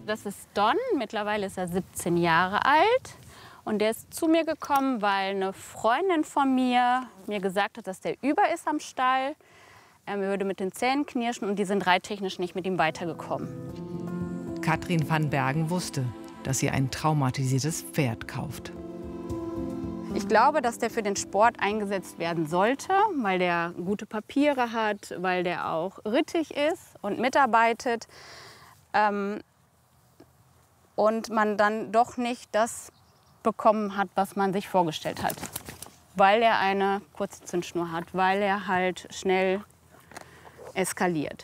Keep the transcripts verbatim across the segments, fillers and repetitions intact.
Das ist Don, mittlerweile ist er siebzehn Jahre alt. Und der ist zu mir gekommen, weil eine Freundin von mir mir gesagt hat, dass der über ist am Stall. Er würde mit den Zähnen knirschen und die sind reittechnisch nicht mit ihm weitergekommen. Katrin van Bergen wusste, dass sie ein traumatisiertes Pferd kauft. Ich glaube, dass der für den Sport eingesetzt werden sollte, weil der gute Papiere hat, weil der auch rittig ist und mitarbeitet. Ähm, und man dann doch nicht das bekommen hat, was man sich vorgestellt hat. Weil er eine kurze Zündschnur hat, weil er halt schnell eskaliert.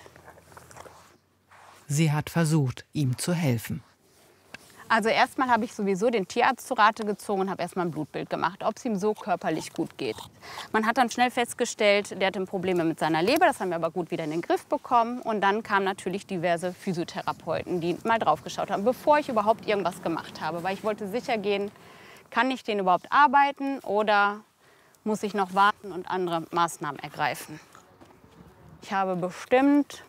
Sie hat versucht, ihm zu helfen. Also erstmal habe ich sowieso den Tierarzt zu Rate gezogen und habe erstmal ein Blutbild gemacht, ob es ihm so körperlich gut geht. Man hat dann schnell festgestellt, der hatte Probleme mit seiner Leber, das haben wir aber gut wieder in den Griff bekommen. Und dann kamen natürlich diverse Physiotherapeuten, die mal drauf geschaut haben, bevor ich überhaupt irgendwas gemacht habe. Weil ich wollte sicher gehen, kann ich den überhaupt arbeiten oder muss ich noch warten und andere Maßnahmen ergreifen. Ich habe bestimmt,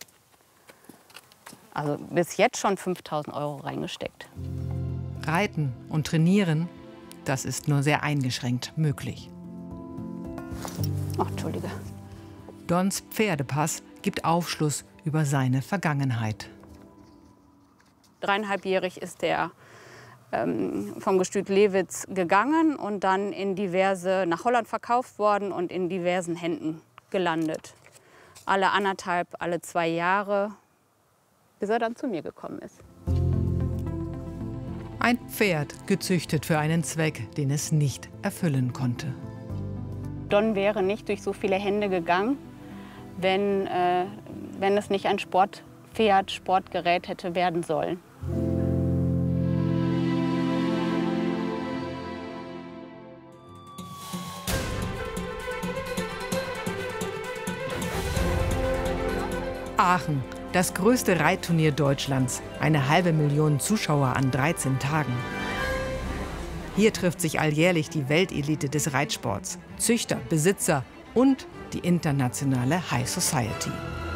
also bis jetzt schon fünftausend Euro reingesteckt. Reiten und trainieren, das ist nur sehr eingeschränkt möglich. Ach, Entschuldige. Dons Pferdepass gibt Aufschluss über seine Vergangenheit. Dreieinhalbjährig ist der ähm, vom Gestüt Lewitz gegangen und dann in diverse, nach Holland verkauft worden und in diversen Händen gelandet. Alle anderthalb, alle zwei Jahre, bis er dann zu mir gekommen ist. Ein Pferd gezüchtet für einen Zweck, den es nicht erfüllen konnte. Don wäre nicht durch so viele Hände gegangen, wenn, äh, wenn es nicht ein Sportpferd, Sportgerät hätte werden sollen. Aachen, das größte Reitturnier Deutschlands. Eine halbe Million Zuschauer an dreizehn Tagen. Hier trifft sich alljährlich die Weltelite des Reitsports. Züchter, Besitzer und die internationale High Society.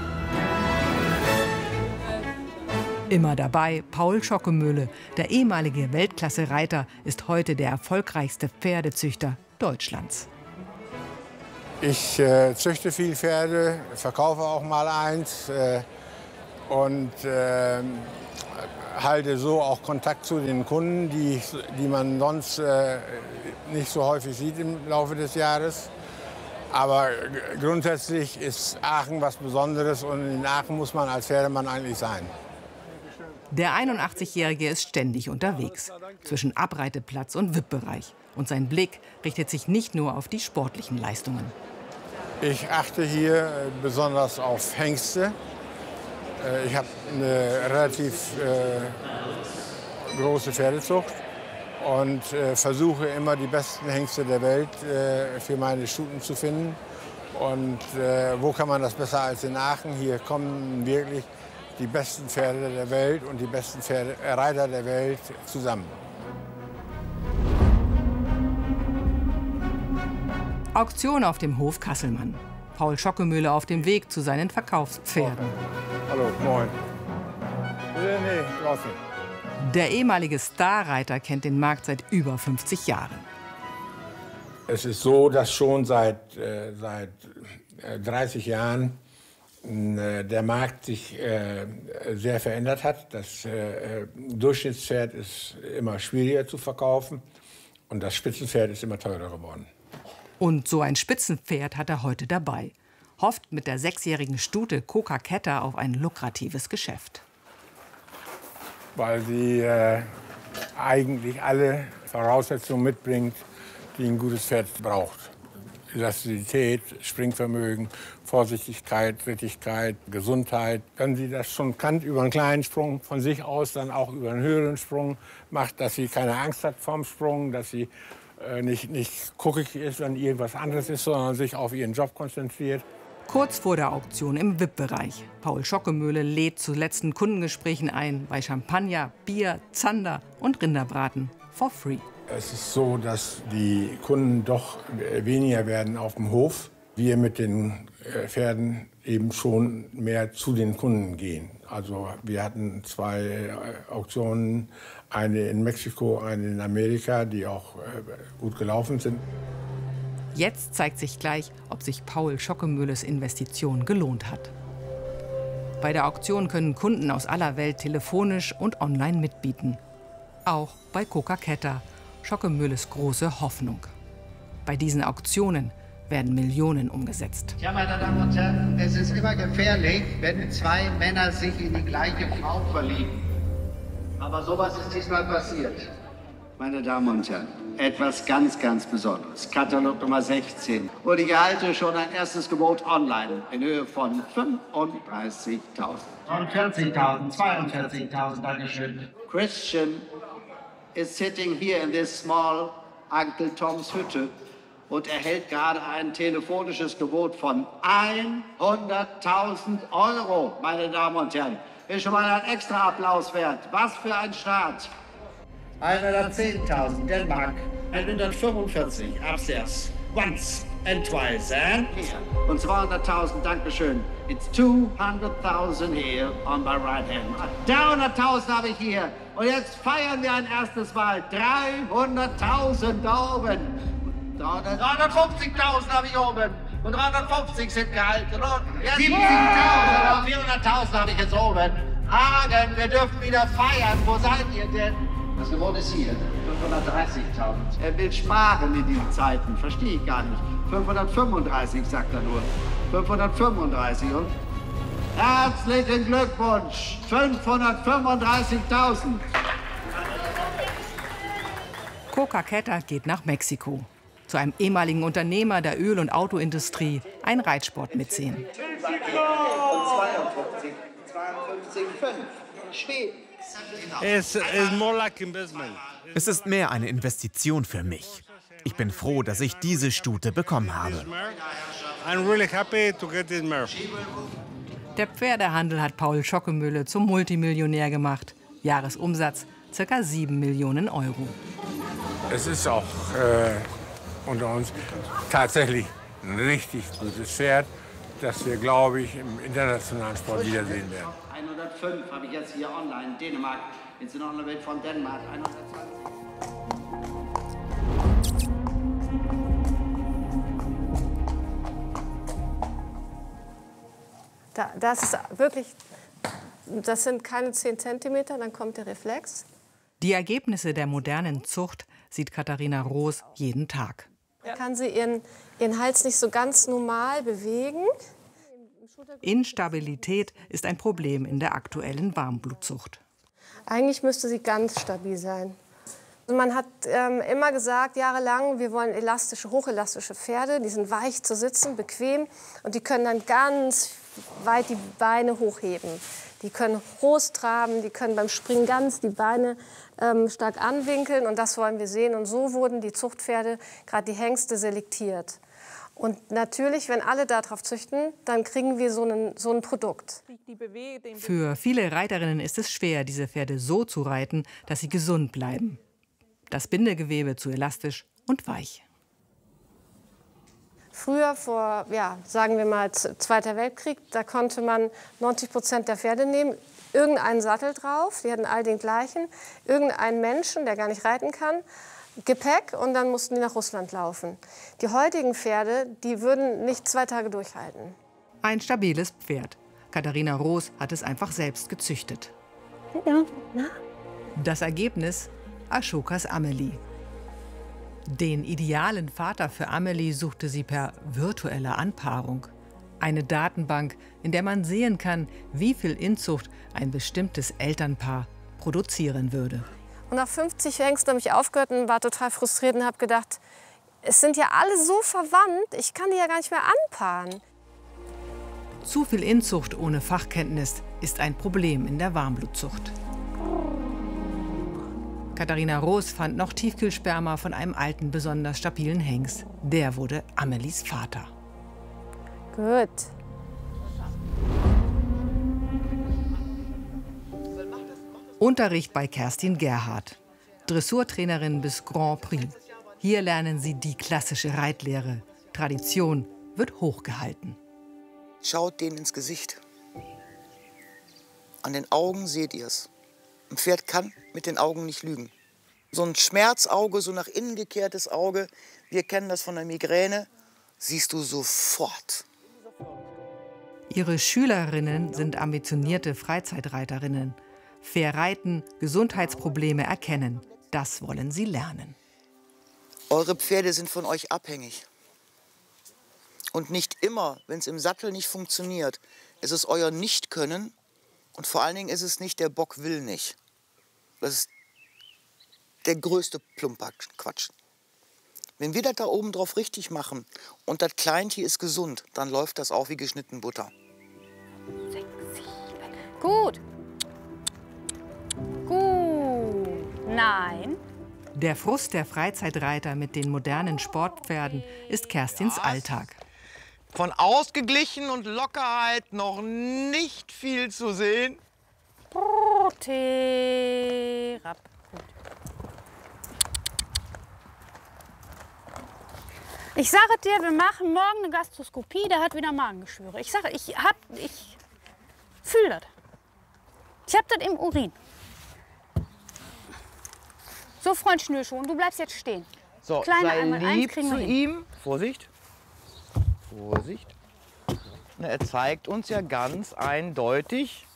Immer dabei Paul Schockemöhle. Der ehemalige Weltklasse-Reiter ist heute der erfolgreichste Pferdezüchter Deutschlands. Ich äh, züchte viel Pferde, verkaufe auch mal eins äh, und äh, halte so auch Kontakt zu den Kunden, die, die man sonst äh, nicht so häufig sieht im Laufe des Jahres. Aber grundsätzlich ist Aachen was Besonderes und in Aachen muss man als Pferdemann eigentlich sein. Der einundachtzigjährige ist ständig unterwegs, zwischen Abreiteplatz und V I P-Bereich. Und sein Blick richtet sich nicht nur auf die sportlichen Leistungen. Ich achte hier besonders auf Hengste. Ich habe eine relativ äh, große Pferdezucht und äh, versuche immer die besten Hengste der Welt äh, für meine Stuten zu finden. Und äh, wo kann man das besser als in Aachen? Hier kommen wirklich die besten Pferde der Welt und die besten Pferde, äh, Reiter der Welt zusammen. Auktion auf dem Hof Kasselmann. Paul Schockemöhle auf dem Weg zu seinen Verkaufspferden. Hallo, moin. Nee, nee, draußen. Der ehemalige Starreiter kennt den Markt seit über fünfzig Jahren. Es ist so, dass schon seit, äh, seit äh, dreißig Jahren äh, der Markt sich äh, sehr verändert hat. Das äh, Durchschnittspferd ist immer schwieriger zu verkaufen und das Spitzenpferd ist immer teurer geworden. Und so ein Spitzenpferd hat er heute dabei. Hofft mit der sechsjährigen Stute Coca Ketta auf ein lukratives Geschäft. Weil sie äh, eigentlich alle Voraussetzungen mitbringt, die ein gutes Pferd braucht. Elastizität, Springvermögen, Vorsichtigkeit, Rittigkeit, Gesundheit. Wenn sie das schon kann, über einen kleinen Sprung von sich aus, dann auch über einen höheren Sprung macht, dass sie keine Angst hat vorm Sprung, dass sie äh, nicht, nicht guckig ist, wenn irgendwas anderes ist, sondern sich auf ihren Job konzentriert. Kurz vor der Auktion im V I P-Bereich. Paul Schockemöhle lädt zu letzten Kundengesprächen ein bei Champagner, Bier, Zander und Rinderbraten for free. Es ist so, dass die Kunden doch weniger werden auf dem Hof. Wir mit den Pferden eben schon mehr zu den Kunden gehen. Also wir hatten zwei Auktionen, eine in Mexiko, eine in Amerika, die auch gut gelaufen sind. Jetzt zeigt sich gleich, ob sich Paul Schockemöhles Investition gelohnt hat. Bei der Auktion können Kunden aus aller Welt telefonisch und online mitbieten. Auch bei Coca-Cola, Schockemöhles große Hoffnung. Bei diesen Auktionen werden Millionen umgesetzt. Ja, meine Damen und Herren, es ist immer gefährlich, wenn zwei Männer sich in die gleiche Frau verlieben. Aber sowas ist diesmal passiert. Meine Damen und Herren, etwas ganz, ganz Besonderes. Katalog Nummer sechzehn. Und ich erhalte schon ein erstes Gebot online in Höhe von fünfunddreißigtausend. neunundvierzigtausend, zweiundvierzigtausend, Dankeschön. Christian is sitting here in this small Uncle Toms Hütte und erhält gerade ein telefonisches Gebot von hunderttausend Euro, meine Damen und Herren. Ist schon mal ein extra Applaus wert. Was für ein Start. hundertzehntausend, Dänemark. hundertfünfundvierzig, upstairs. Once and twice, and here. Und zweihunderttausend, Dankeschön. It's two hundred thousand here on my right hand. dreihunderttausend habe ich hier. Und jetzt feiern wir ein erstes Mal. dreihunderttausend da oben. dreihundertfünfzigtausend habe ich oben. Und dreihundertfünfzig sind gehalten. Und jetzt siebzigtausend, vierhunderttausend habe ich jetzt oben. Hagen, wir dürfen wieder feiern. Wo seid ihr denn? Das Gebot ist hier. fünfhundertdreißigtausend. Er will sparen in diesen Zeiten. Verstehe ich gar nicht. fünfhundertfünfunddreißig sagt er nur. fünfhundertfünfunddreißig und herzlichen Glückwunsch. fünfhundertfünfunddreißigtausend. Coca-Cola geht nach Mexiko. Zu einem ehemaligen Unternehmer der Öl- und Autoindustrie, ein Reitsportmäzen. zweiundfünfzig, zweiundfünfzig, fünf. Schweden. Es ist mehr eine Investition für mich. Ich bin froh, dass ich diese Stute bekommen habe. Der Pferdehandel hat Paul Schockemöhle zum Multimillionär gemacht. Jahresumsatz ca. sieben Millionen Euro. Es ist auch äh, unter uns tatsächlich ein richtig gutes Pferd, das wir, glaube ich, im internationalen Sport wiedersehen werden. hundertfünf habe ich jetzt hier online, Dänemark. Jetzt sind noch eine Welt von Dänemark. hundertzwanzig. Da, das ist wirklich, das sind keine zehn Zentimeter, dann kommt der Reflex. Die Ergebnisse der modernen Zucht sieht Katharina Roos jeden Tag. Da kann sie ihren, ihren Hals nicht so ganz normal bewegen. Instabilität ist ein Problem in der aktuellen Warmblutzucht. Eigentlich müsste sie ganz stabil sein. Man hat ähm, immer gesagt, jahrelang, wir wollen elastische, hochelastische Pferde. Die sind weich zu sitzen, bequem und die können dann ganz weit die Beine hochheben. Die können groß traben, die können beim Springen ganz die Beine ähm, stark anwinkeln und das wollen wir sehen. Und so wurden die Zuchtpferde, gerade die Hengste, selektiert. Und natürlich, wenn alle darauf züchten, dann kriegen wir so, einen, so ein Produkt. Für viele Reiterinnen ist es schwer, diese Pferde so zu reiten, dass sie gesund bleiben. Das Bindegewebe zu elastisch und weich. Früher, vor, ja, sagen wir mal, Zweiter Weltkrieg, da konnte man neunzig Prozent der Pferde nehmen, irgendeinen Sattel drauf, die hatten all den gleichen, irgendeinen Menschen, der gar nicht reiten kann, Gepäck und dann mussten die nach Russland laufen. Die heutigen Pferde, die würden nicht zwei Tage durchhalten. Ein stabiles Pferd. Katharina Roos hat es einfach selbst gezüchtet. Ja, na? Das Ergebnis? Ashokas Amelie. Den idealen Vater für Amelie suchte sie per virtueller Anpaarung. Eine Datenbank, in der man sehen kann, wie viel Inzucht ein bestimmtes Elternpaar produzieren würde. Und nach fünfzig Hengsten habe ich aufgehört und war total frustriert und habe gedacht, es sind ja alle so verwandt, ich kann die ja gar nicht mehr anpaaren. Zu viel Inzucht ohne Fachkenntnis ist ein Problem in der Warmblutzucht. Katharina Roos fand noch Tiefkühlsperma von einem alten, besonders stabilen Hengst. Der wurde Amelies Vater. Gut. Unterricht bei Kerstin Gerhardt, Dressurtrainerin bis Grand Prix. Hier lernen sie die klassische Reitlehre. Tradition wird hochgehalten. Schaut denen ins Gesicht. An den Augen seht ihr es. Ein Pferd kann mit den Augen nicht lügen. So ein Schmerzauge, so nach innen gekehrtes Auge, wir kennen das von der Migräne, siehst du sofort. Ihre Schülerinnen sind ambitionierte Freizeitreiterinnen. Fair reiten, Gesundheitsprobleme erkennen, das wollen sie lernen. Eure Pferde sind von euch abhängig. Und nicht immer, wenn es im Sattel nicht funktioniert, ist es euer Nichtkönnen und vor allen Dingen ist es nicht, der Bock will nicht. Das ist der größte Plumperquatsch. Wenn wir das da oben drauf richtig machen und das Kleintier ist gesund, dann läuft das auch wie geschnitten Butter. Sechs, sieben. Gut. Gut. Nein. Der Frust der Freizeitreiter mit den modernen Sportpferden ist Kerstins Alltag. Von Ausgeglichen und Lockerheit noch nicht viel zu sehen. Therap. Gut. Ich sage dir, wir machen morgen eine Gastroskopie, der hat wieder Magengeschwüre. Ich sage, ich hab, ich fühle das. Ich hab das im Urin. So, Freund Schnürschuh, und du bleibst jetzt stehen. So, Kleine sei einmal, eins lieb kriegen zu wir hin. ihm. Vorsicht. Vorsicht. Na, er zeigt uns ja ganz eindeutig,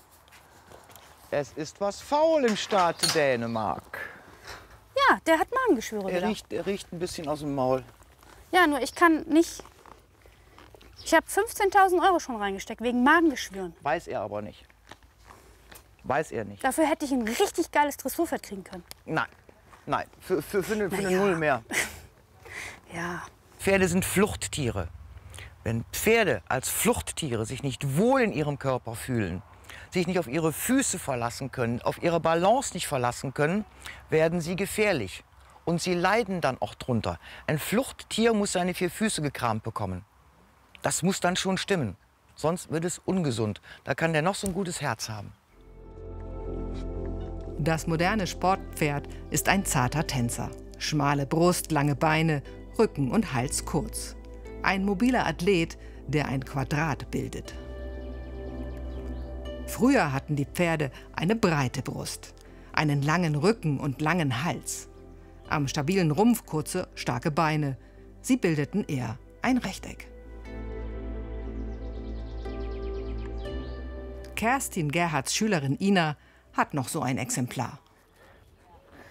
es ist was faul im Staate Dänemark. Ja, der hat Magengeschwüre Er wieder. riecht, er riecht ein bisschen aus dem Maul. Ja, nur ich kann nicht. Ich habe fünfzehntausend Euro schon reingesteckt wegen Magengeschwüren. Weiß er aber nicht. Weiß er nicht. Dafür hätte ich ein richtig geiles Dressurpferd kriegen können. Nein, nein, für, für, für, eine, für eine Naja. Null mehr. Ja. Pferde sind Fluchttiere. Wenn Pferde als Fluchttiere sich nicht wohl in ihrem Körper fühlen, sich nicht auf ihre Füße verlassen können, auf ihre Balance nicht verlassen können, werden sie gefährlich. Und sie leiden dann auch drunter. Ein Fluchttier muss seine vier Füße gekramt bekommen. Das muss dann schon stimmen. Sonst wird es ungesund. Da kann der noch so ein gutes Herz haben. Das moderne Sportpferd ist ein zarter Tänzer. Schmale Brust, lange Beine, Rücken und Hals kurz. Ein mobiler Athlet, der ein Quadrat bildet. Früher hatten die Pferde eine breite Brust, einen langen Rücken und langen Hals. Am stabilen Rumpf kurze, starke Beine. Sie bildeten eher ein Rechteck. Kerstin Gerhards Schülerin Ina hat noch so ein Exemplar.